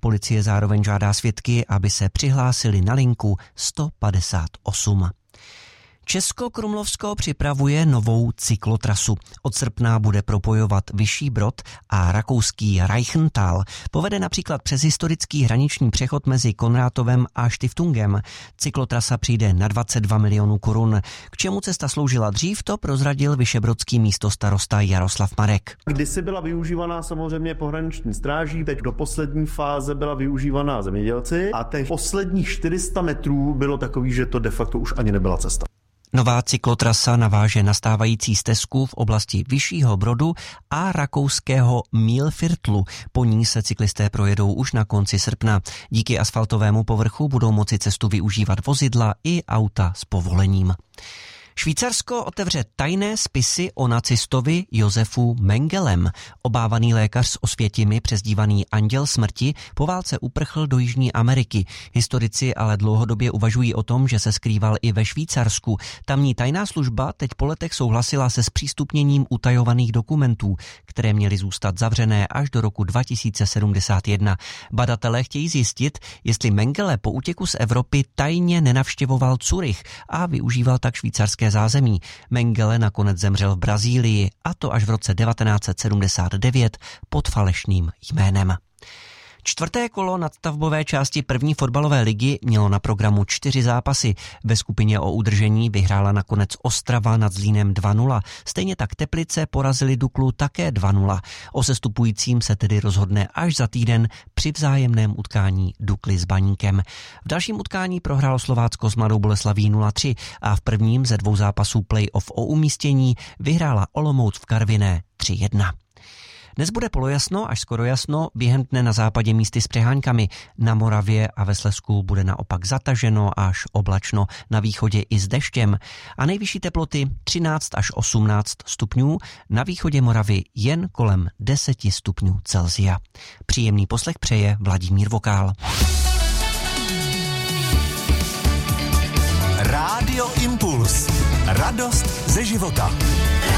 Policie zároveň žádá svědky, aby se přihlásili na linku 158. Česko-Krumlovsko připravuje novou cyklotrasu. Od srpna bude propojovat Vyšší Brod a rakouský Reichental. Povede například přes historický hraniční přechod mezi Konrátovem a Štiftungem. Cyklotrasa přijde na 22 milionů korun. K čemu cesta sloužila dřív, to prozradil vyšebrodský místostarosta Jaroslav Marek. Kdysi byla využívaná samozřejmě pohraniční stráží, teď do poslední fáze byla využívaná zemědělci a těch posledních 400 metrů bylo takový, že to de facto už ani nebyla cesta. Nová cyklotrasa naváže na stávající stezku v oblasti Vyššího Brodu a rakouského Mühlviertlu. Po ní se cyklisté projedou už na konci srpna. Díky asfaltovému povrchu budou moci cestu využívat vozidla i auta s povolením. Švýcarsko otevře tajné spisy o nacistovi Josefu Mengelem. Obávaný lékař z Osvětimi, přezdívaný Anděl smrti, po válce uprchl do Jižní Ameriky. Historici ale dlouhodobě uvažují o tom, že se skrýval i ve Švýcarsku. Tamní tajná služba teď po letech souhlasila se zpřístupněním utajovaných dokumentů, které měly zůstat zavřené až do roku 2071. Badatelé chtějí zjistit, jestli Mengele po útěku z Evropy tajně nenavštěvoval Curych a využíval tak švýcarské zázemí. Mengele nakonec zemřel v Brazílii, a to až v roce 1979 pod falešným jménem. Čtvrté kolo nadstavbové části první fotbalové ligy mělo na programu 4 zápasy. Ve skupině o udržení vyhrála nakonec Ostrava nad Zlínem 2-0. Stejně tak Teplice porazili Duklu také 2-0. O sestupujícím se tedy rozhodne až za týden při vzájemném utkání Dukly s Baníkem. V dalším utkání prohrálo Slovácko s Mladou Boleslaví 0-3 a v prvním ze 2 zápasů play-off o umístění vyhrála Olomouc v Karviné 3-1. Dnes bude polojasno až skoro jasno, během dne na západě místy s přeháňkami. Na Moravě a ve Slezsku bude naopak zataženo až oblačno, na východě i s deštěm. A nejvyšší teploty 13 až 18 stupňů, na východě Moravy jen kolem 10 stupňů Celsia. Příjemný poslech přeje Vladimír Vokál. Rádio Impuls. Radost ze života.